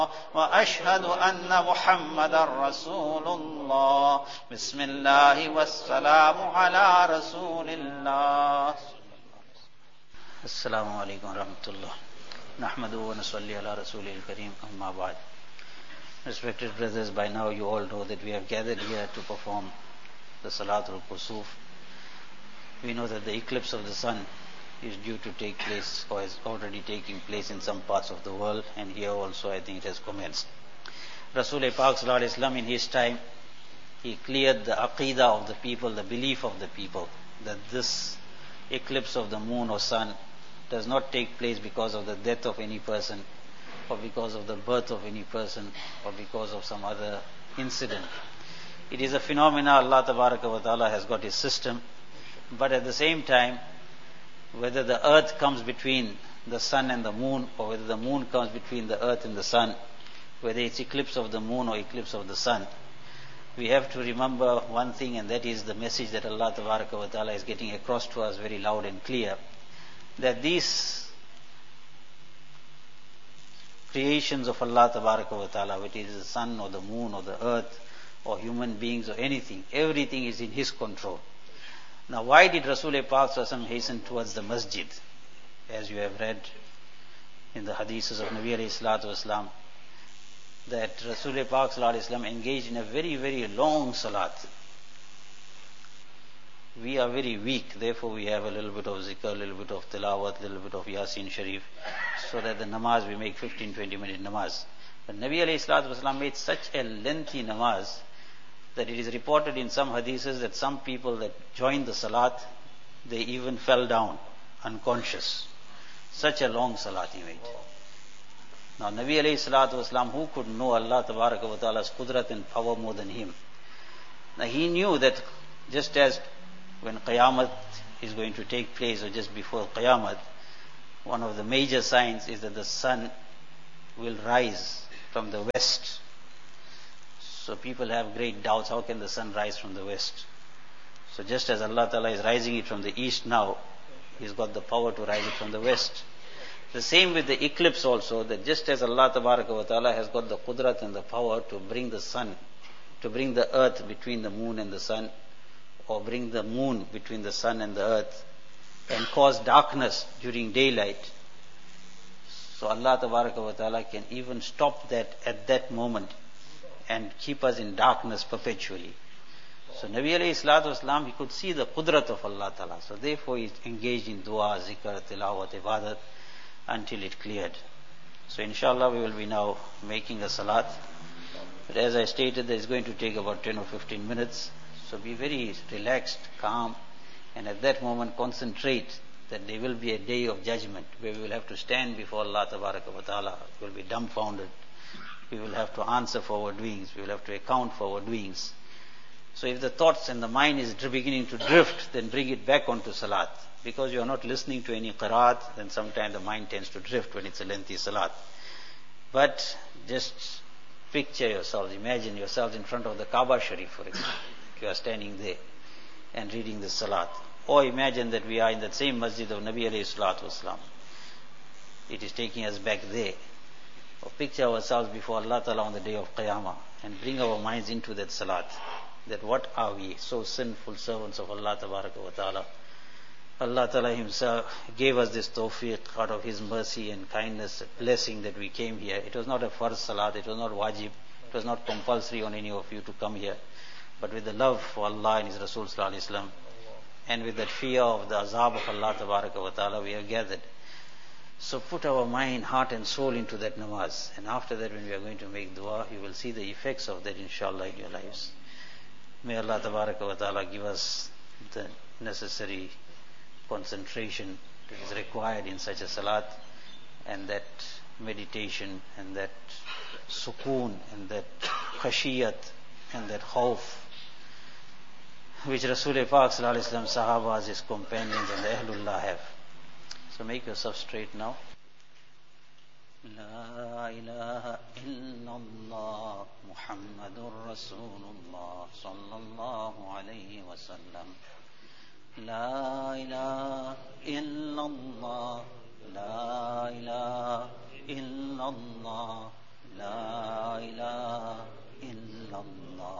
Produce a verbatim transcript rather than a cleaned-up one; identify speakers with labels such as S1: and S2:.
S1: وأشهد أن محمدا رسول الله بسم الله والسلام على رسول الله. السلام عليكم ورحمة الله. نحمده ونصلي على رسوله الكريم. أما بعد. Respected brothers, by now you all know that we have gathered here to perform the Salatul Kusuf. We know that the eclipse of the sun is due to take place or is already taking place in some parts of the world, and here also I think it has commenced. Rasul Pak Sallallahu Alaihi Wasallam, in his time, he cleared the aqidah of the people, the belief of the people, that this eclipse of the moon or sun does not take place because of the death of any person, or because of the birth of any person, or because of some other incident. It is a phenomena. Allah Tabaraka wa Ta'ala has got his system, but at the same time, whether the earth comes between the sun and the moon, or whether the moon comes between the earth and the sun, whether it's eclipse of the moon or eclipse of the sun, we have to remember one thing, and that is the message that Allah Tabaraka wa Ta'ala is getting across to us very loud and clear, that these creations of Allah Tabaraka wa Ta'ala, whether it is the sun or the moon or the earth or human beings or anything, everything is in His control. Now, why did Rasul Pak Sallallahu hasten towards the masjid? As you have read in the hadiths of Nabi alayhi salatu wasalam, that Rasul Pak Sallallahu engaged in a very, very long salat. We are very weak, therefore we have a little bit of zikr, a little bit of tilawat, a little bit of Yasin Sharif, so that the namaz we make fifteen to twenty minute namaz. But Nabi alayhi salatu wasalam made such a lengthy namaz that it is reported in some hadiths that some people that joined the salat, they even fell down unconscious. Such a long salat he made. Now Nabi alayhi salatu wasalam, who could know Allah Tabaraka wa Ta'ala's qudrat and power more than him? Now he knew that just as when Qiyamah is going to take place, or just before Qiyamah, one of the major signs is that the sun will rise from the west. So people have great doubts, how can the sun rise from the west? So just as Allah Ta'ala is rising it from the east now, He's got the power to rise it from the west. The same with the eclipse also, that just as Allah Tabaraka wa Ta'ala has got the qudrat and the power to bring the sun, to bring the earth between the moon and the sun, or bring the moon between the sun and the earth, and cause darkness during daylight. So Allah Tabaraka wa Ta'ala can even stop that at that moment and keep us in darkness perpetually. So Nabi alayhi salatu wasalam, he could see the qudrat of Allah Ta'ala. So therefore he engaged in dua, zikr, tilawat, ibadat until it cleared. So inshallah we will be now making a salat. But as I stated, that is going to take about ten or fifteen minutes. So be very relaxed, calm, and at that moment concentrate that there will be a day of judgment where we will have to stand before Allah Tabaraka wa Ta'ala. We will be dumbfounded. We will have to answer for our doings. We will have to account for our doings. So if the thoughts and the mind is beginning to drift, then bring it back onto salat. Because you are not listening to any qiraat, then sometimes the mind tends to drift when it's a lengthy salat. But just picture yourselves, imagine yourselves in front of the Kaaba Sharif, for example. You are standing there and reading the salat. Or imagine that we are in that same masjid of Nabi alayhi salatu wasalam. It is taking us back there. Or picture ourselves before Allah Ta'ala on the day of Qiyamah and bring our minds into that salat. That what are we? So sinful servants of Allah Tabaraka wa Ta'ala. Allah Ta'ala Himself gave us this tawfiq out of His mercy and kindness, blessing that we came here. It was not a farz salat, it was not wajib, it was not compulsory on any of you to come here. But with the love for Allah and His Rasul Sallallahu Alaihi Wasallam, and with that fear of the azab of Allah Tabaraka wa Ta'ala, we are gathered. So put our mind, heart and soul into that namaz. And after that, when we are going to make dua, you will see the effects of that inshallah in your lives. May Allah Tabaraka wa Ta'ala give us the necessary concentration that is required in such a salat, and that meditation, and that sukoon, and that khashiyat, and that khawf, which Rasul Pak Sallallahu Alaihi Wasallam, Sahabas, his companions and the Ahlullah have. So make yourself straight now. La ilaha illallah Muhammadur Rasulullah sallallahu alayhi wa sallam. La ilaha illallah, La ilaha illallah